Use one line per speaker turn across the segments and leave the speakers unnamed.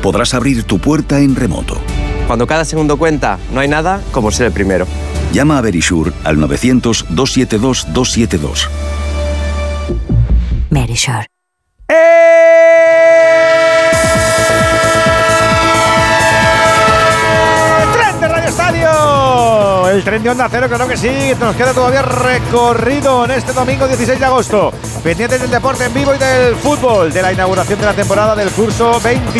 podrás abrir tu puerta en remoto.
Cuando cada segundo cuenta, no hay nada como ser el primero.
Llama a Verisure al 900-272-272.
Verisure.
¡Tren de Radio Estadio! El tren de Onda Cero, claro que sí. Nos queda todavía recorrido en este domingo 16 de agosto. Pendientes del deporte en vivo y del fútbol, de la inauguración de la temporada del curso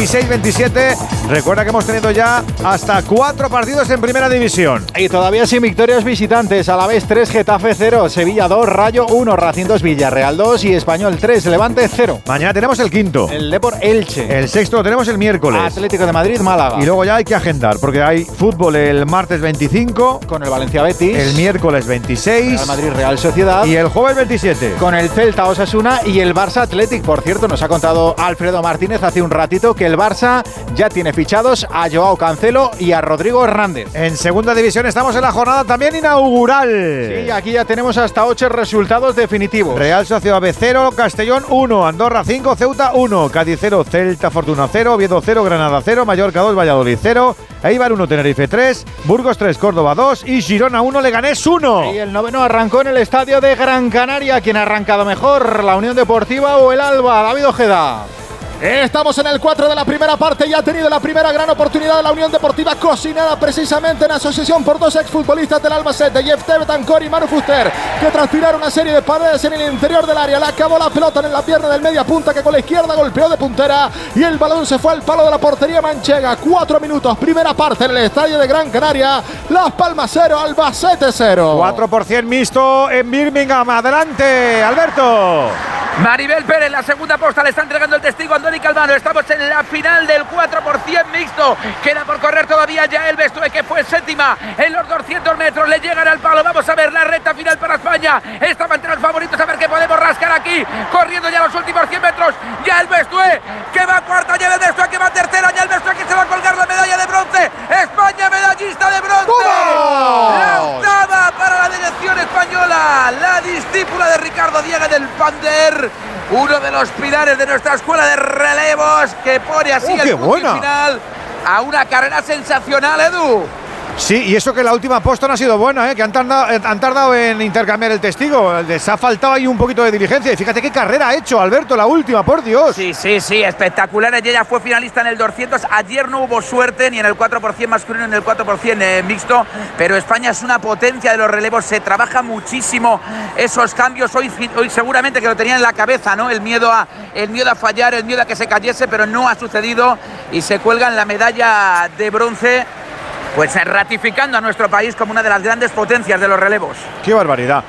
26-27. Recuerda que hemos tenido ya hasta 4 partidos en primera división.
Y todavía sin victorias visitantes. Alavés 3, Getafe 0, Sevilla 2, Rayo 1, Racing 2, Villarreal 2 y Español 3, Levante 0.
Mañana tenemos el quinto.
El Depor Elche.
El sexto lo tenemos el miércoles.
Atlético de Madrid, Málaga.
Y luego ya hay que agendar, porque hay fútbol el martes 25.
Con el Valencia Betis.
El miércoles 26.
Real Madrid Real Sociedad.
Y el jueves 27.
Con el Celta Osasuna y el Barça Athletic. Por cierto, nos ha contado Alfredo Martínez hace un ratito que el Barça ya tiene fichados a Joao Cancelo y a Rodrigo Hernández.
En segunda división estamos en la jornada también inaugural.
Sí, aquí ya tenemos hasta 8 resultados definitivos.
Real Sociedad B 0, Castellón 1, Andorra 5, Ceuta 1, Cádiz 0, Celta Fortuna 0, Oviedo 0, Granada 0, Mallorca 2, Valladolid 0, Eibar 1, Tenerife 3, Burgos 3, Córdoba 2 y Girona 1, Leganés 1.
Y el noveno arrancó en el estadio de Gran Canaria. ¿Quién ha arrancado mejor? ¿La Unión Deportiva o el Alba? David Ojeda.
Estamos en el 4 de la primera parte y ha tenido la primera gran oportunidad de la Unión Deportiva, cocinada precisamente en asociación por 2 exfutbolistas del Albacete, Jefté Betancor y Manu Fuster, que transpiraron una serie de paredes en el interior del área. Le acabó la pelota en la pierna del media punta, que con la izquierda golpeó de puntera y el balón se fue al palo de la portería manchega. 4 minutos, primera parte en el estadio de Gran Canaria. Las Palmas 0, Albacete 0.
4% mixto en Birmingham. Adelante, Alberto.
Maribel Pérez, la segunda posta, le está entregando el testigo a Andoni Calvano. Estamos en la final del 4% mixto. Queda por correr todavía Yael Bestue, que fue séptima en los 200 metros. Le llegan al palo. Vamos a ver la recta final para España. Estaban entre los favoritos, a ver qué podemos rascar aquí. Corriendo ya los últimos 100 metros. Yael Bestue, que va cuarta. Yael Bestue, que va tercera. Yael Bestue, que se va a colgar la medalla de bronce. España, medallista de bronce. ¡Vamos! La octava para la delegación española. La discípula de Ricardo Diego del Pander. Uno de los pilares de nuestra escuela de relevos, que pone así el punto final a una carrera sensacional, Edu.
Sí, y eso que la última posta no ha sido buena, que han tardado en intercambiar el testigo. Les ha faltado ahí un poquito de diligencia. Y fíjate qué carrera ha hecho Alberto, la última, por Dios.
Sí, espectacular. Ella fue finalista en el 200. Ayer no hubo suerte ni en el 4% masculino ni en el 4% mixto, pero España es una potencia de los relevos. Se trabaja muchísimo esos cambios. Hoy seguramente que lo tenían en la cabeza, ¿no? El miedo a fallar, el miedo a que se cayese, pero no ha sucedido y se cuelgan la medalla de bronce. Pues ratificando a nuestro país como una de las grandes potencias de los relevos.
¡Qué barbaridad!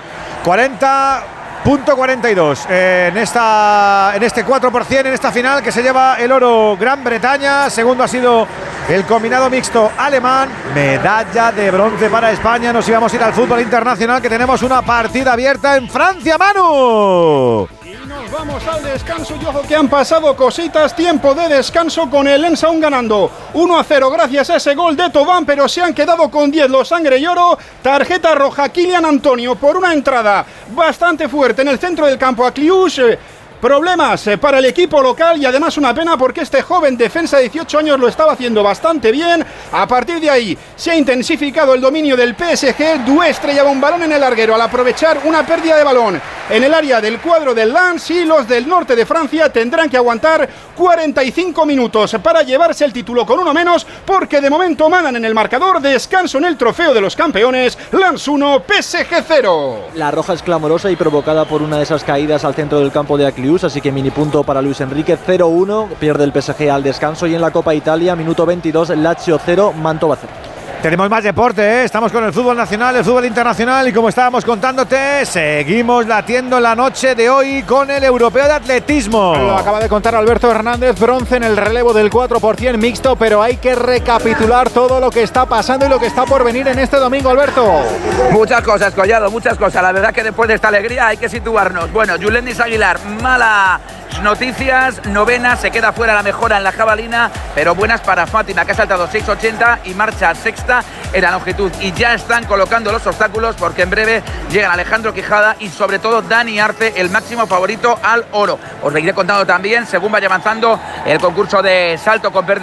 40.42 en este 4%, en esta final que se lleva el oro Gran Bretaña. Segundo ha sido el combinado mixto alemán. Medalla de bronce para España. Nos íbamos a ir al fútbol internacional, que tenemos una partida abierta en Francia, Manu.
Nos vamos al descanso y ojo que han pasado cositas. Tiempo de descanso con el Lens aún ganando 1-0 gracias a ese gol de Thauvin, pero se han quedado con 10 los sangre y oro. Tarjeta roja Kylian Antonio por una entrada bastante fuerte en el centro del campo a Clius. Problemas para el equipo local y además una pena porque este joven defensa de 18 años lo estaba haciendo bastante bien. A partir de ahí se ha intensificado el dominio del PSG. Doué estrellaba un balón en el larguero al aprovechar una pérdida de balón en el área del cuadro del Lens, y los del norte de Francia tendrán que aguantar 45 minutos para llevarse el título con uno menos, porque de momento mandan en el marcador. Descanso en el trofeo de los campeones. Lens 1, PSG 0.
La roja es clamorosa y provocada por una de esas caídas al centro del campo de Aclius, así que mini punto para Luis Enrique. 0-1, pierde el PSG al descanso. Y en la Copa Italia, minuto 22, Lazio 0, Mantova 0.
Tenemos más deporte, Estamos con el fútbol nacional, el fútbol internacional, y como estábamos contándote, seguimos latiendo la noche de hoy con el europeo de atletismo.
Lo acaba de contar Alberto Hernández, bronce en el relevo del 4% mixto, pero hay que recapitular todo lo que está pasando y lo que está por venir en este domingo, Alberto.
Muchas cosas, Collado, muchas cosas. La verdad que después de esta alegría hay que situarnos. Bueno, Yulendis Aguilar, mala noticias, novena, se queda fuera la mejora en la jabalina, pero buenas para Fátima, que ha saltado 6.80 y marcha sexta en la longitud. Y ya están colocando los obstáculos, porque en breve llegan Alejandro Quijada y sobre todo Dani Arce, el máximo favorito al oro. Os lo iré contando también según vaya avanzando el concurso de salto con pérdida